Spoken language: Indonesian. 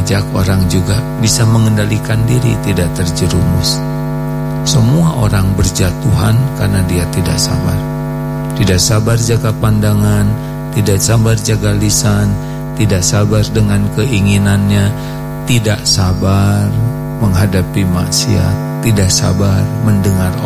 bijak orang juga bisa mengendalikan diri tidak terjerumus. Semua orang berjatuhan karena dia tidak sabar. Tidak sabar jaga pandangan, tidak sabar jaga lisan, tidak sabar dengan keinginannya, tidak sabar menghadapi maksiat, tidak sabar mendengar